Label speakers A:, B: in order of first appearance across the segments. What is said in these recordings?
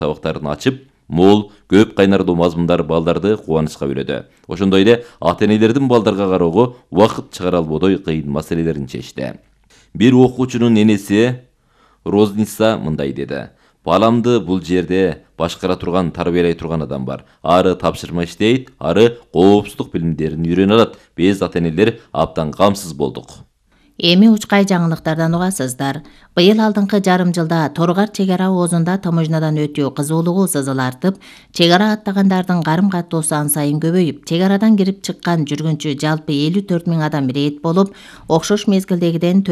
A: сабактарын ачып, мол, көп кайнардуу мазмундар балдарды кубанычка бөлөдү. Ошондой эле ата-энелердин балдарга кароого убакыт чыгара албодой кыйын маселелерин чечти. Бир окуучунун энеси Розница мындай деди: "Баламды бул жерде башкара турган, тарбиялай турган адам бар. Ары тапшырма иштейт, ары коопсуздук билимдерин үйрөнө алат. Биз ата-энелер абдан камсыз болдук."
B: Эми учкай жаңылыктардан угасыздар. Быйыл алдыңкы жарым жылда Торгар чек ара оозунда таможнядан өтүү кызуулугу сызыл артып, чек ара аттагандардын карым каттоосу ан сайын көбөйүп, чек арадан кирип чыккан жүргүнчү жалпы 54 000 адам рейд болуп, окшош мезгилдегиден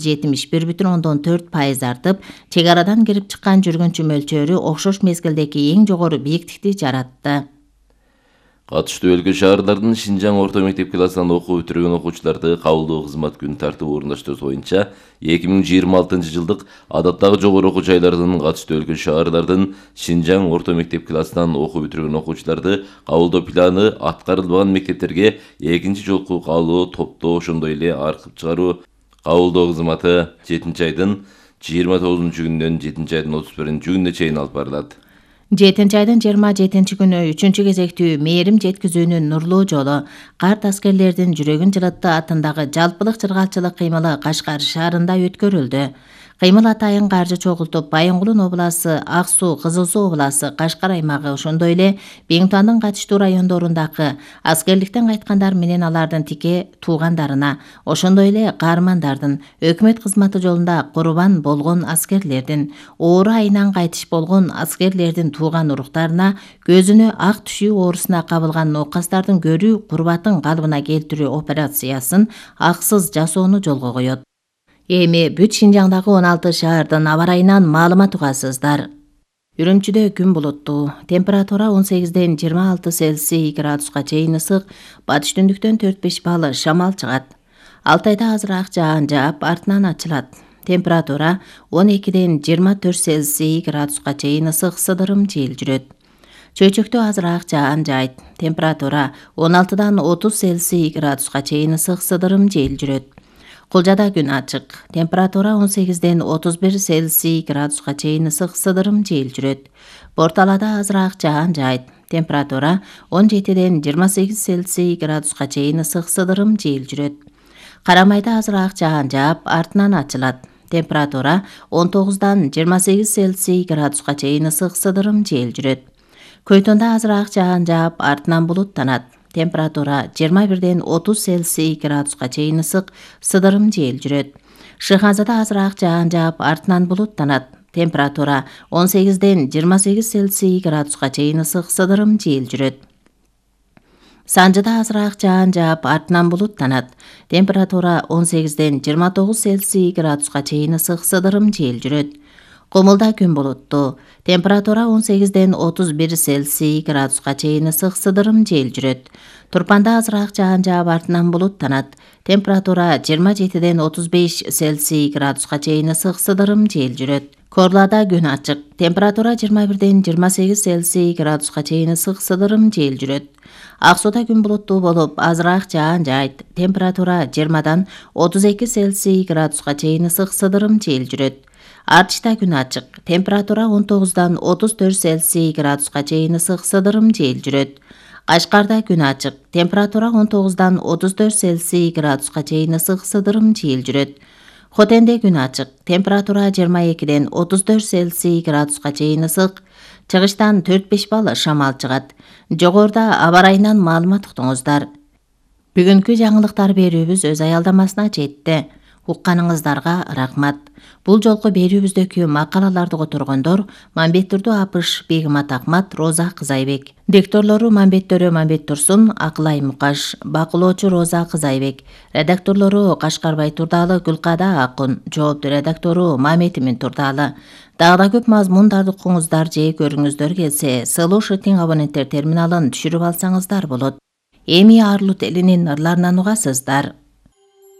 B: 471,4% артып, чек арадан кирип чыккан жүргүнчү мөлчөрү окшош мезгилдеги эң жогору бийиктикти жаратты.
A: Катыштуу өлкө шаарлардын Шинжаң орто мектеп классынан окуу бүтүргөн окуучуларды кабылдоо кызмат күн тартып орундаштыруу боюнча 2026 жылдык адаттагы жогору окуу жайлардын катыштуу өлкө шаарлардын Шинжаң орто мектеп классынан окуу бүтүргөн окуучуларды кабылдоо планы аткарылбаган мектептерге экинчи жолку кабылуу топтоо, ошондой эле аркып чыгаруу кабылдоо кызматы 7-айдын 29-күнүнөн 7-айдын 31-күнүнө чейин алып барылат.
B: 7-айдын 27-күнү 3-чү кезектүү мээрим жеткизүүнүн нурлуу жолу карт аскерлердин жүрөгүн жылытты атындагы жалпылык чыргалчылык кыймылы Кашкар шаарында өткөрүлдү. Кыймыл атайын каржы чогултуп, Байынгулун обласы, Ак Суу, Кызыл Суу обласы, Кашкар аймагы, ошондой эле Биңтуандын катыштуу райондорундагы аскерликтен кайткандар менен алардын тике туугандарына, ошондой эле каармандардын, өкмөт кызматы жолунда курбан болгон аскерлердин, оору айынан кайтыш болгон аскерлердин тууган уруктарына, көзүнө ак түшүү оорусуна кабылган ноокастардын көрүү курбатын калыбына келтирүү операциясын аксыз жасоону жолго коет. Эми бүт Шинжаңдагы 16 шаардын аба ырайынан маалымат угасыздар. Үрүмчүдө күн булуттуу, температура 18-ден 26 Цельсий градуска чейин ысык, батыш түндүктөн 4-5 балл шамал чыгат. Алтайда азыраак жаан жаап, артынан ачылат. Температура 12-ден 24 Цельсий градуска чейин ысык, сыдырым жел жүрөт. Чөйчөктө азыраак жаан жаайт. Температура 16-дан 30 Цельсий градуска чейин ысык, сыдырым жел жүрөт. Кулжада күн ачык. Температура 18-ден 31 Цельсий градуска чейин ысык, сыдырым жел жүрөт. Борталада азыраак жаан жаайт. Температура 17-ден 28 Цельсий градуска чейин ысык, сыдырым жел жүрөт. Карамайда азыраак жаан жаап, артынан ачылат. Температура 19-дан 28 Цельсий градуска чейин ысык, сыдырым жел жүрөт. Көйтөндө азыраак жаан жаап, артынан булуттанат. Температура 21-ден 30 Цельсий градуска чейин ысык, сыдырым жел жүрөт. Шыхазада азыраак жаан жаап, артынан булуттанат. Температура 18-ден 28 Цельсий градуска чейин ысык, сыдырым жел жүрөт. Санжыда азыраак жаан жаап, артынан булуттанат. Температура 18-ден 29 Цельсий градуска чейин ысык, сыдырым жел жүрөт. Комулда күн булуттуу. Температура 18-ден 31 Цельсий градуска чейин ысык, сыдырым жел жүрөт. Турпанда азыраак жаан жаап, артынан булуттанат. Температура 27-ден 35 Цельсий градуска чейин ысык, сыдырым жел жүрөт. Корлада күн ачык. Температура 21-ден 28 Цельсий градуска чейин ысык, сыдырым жел жүрөт. Ак Сууда күн булуттуу болуп, азыраак жаан жаайт. Температура 20-дан 32 Цельсий градуска чейин ысык, сыдырым жел жүрөт. Артышта күн ачык. Температура 19-дан 34 Цельсий градуска чейин ысык, сыдырым жел жүрөт. Кашкарда күн ачык. Температура 19-дан 34 Цельсий градуска чейин ысык, сыдырым жел жүрөт. Хотенде күн ачык. Температура 22-ден 34 Цельсий градуска чейин ысык. Чыгыштан 4-5 балл шамал чыгат. Жогоруда аба ырайынан маалымат уктуңуздар. Бүгүнкү жаңылыктар берүүбүз өз аялдамасына жетти. Укканыңыздарга рахмат. Бул жолку берүүбүздөгү макалаларды которгондор Мамбеттурду Апыш, Бегимат Акмат, Роза Кызайбек. Дикторлору Мамбет Төрө, Мамбет Турсун, Акылай Мукаш. Бакылоочу Роза Кызайбек. Редакторлору Кашкарбай Турдалы, Гүлкада Акун. Жооптуу редактору Маметимин Турдалы. Дагы көп мазмундарды укуңуздар же көрүңүздөр келсе, Слушатың абоненттер терминалын түшүрүп алсаңыздар болот. Эми Арлут элинин ырларынан угасыздар.